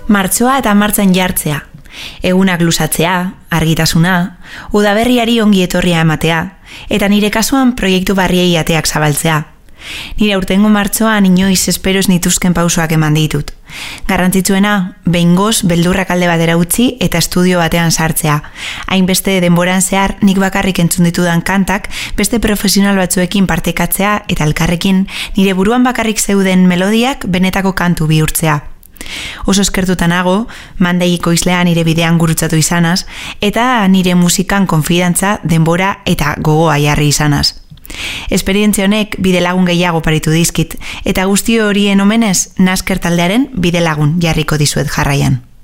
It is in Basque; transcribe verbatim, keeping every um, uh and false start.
Martxoa eta martxan jartzea, egunak luzatzea, argitasuna, udaberriari ongi etorria ematea, eta nire kasuan proiektu barriei ateak zabaltzea. Nire aurtengo martxoan inoiz esperoz nituzken pausoak eman ditut. Garrantzitsuena, behingoz beldurrak alde batera utzi eta estudio batean sartzea. Hainbeste denboran zehar nik bakarrik entzun ditudan kantak beste profesional batzuekin partekatzea eta elkarrekin nire buruan bakarrik zeuden melodiak benetako kantu bihurtzea. Oso eskertuta nago, Mandeiko izlean nire bidean gurutzatu izanaz, eta nire musikan konfidantza, denbora eta gogoa jarri izanaz. Esperientzia honek bidelagun gehiago paritu dizkit, eta guzti horien omenez Nasker taldearen bidelagun jarriko dizuet jarraian.